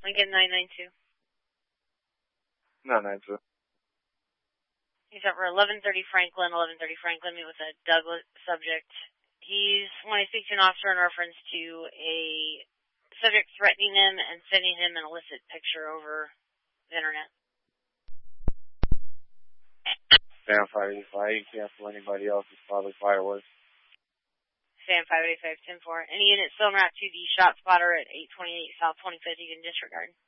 Lincoln 992. 992. He's over 1130 Franklin, meet with a Douglas subject. When I speak to an officer in reference to a subject threatening him and sending him an illicit picture over the internet. Sam 585, cancel anybody else's public fireworks. Sam 585, 10-4. Any unit still en route to the shot spotter at 828 South 25th, you can disregard.